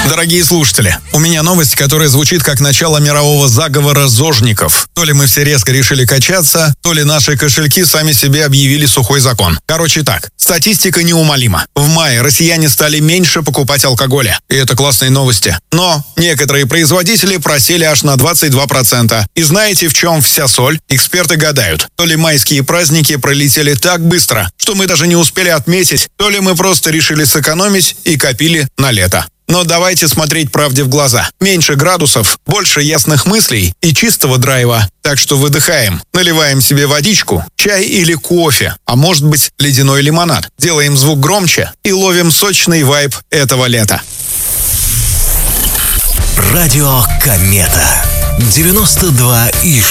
Дорогие слушатели, у меня новость, которая звучит как начало мирового заговора зожников. То ли мы все резко решили качаться, то ли наши кошельки сами себе объявили сухой закон. Короче так, статистика неумолима. В мае россияне стали меньше покупать алкоголя. И это классные новости. Но некоторые производители просели аж на 22%. И знаете, в чем вся соль? Эксперты гадают, то ли майские праздники пролетели так быстро, что мы даже не успели отметить, то ли мы просто решили сэкономить и копили на лето. Но давайте смотреть правде в глаза. Меньше градусов, больше ясных мыслей и чистого драйва. Так что выдыхаем, наливаем себе водичку, чай или кофе, а может быть ледяной лимонад. Делаем звук громче и ловим сочный вайб этого лета. Радио Комета 92,6.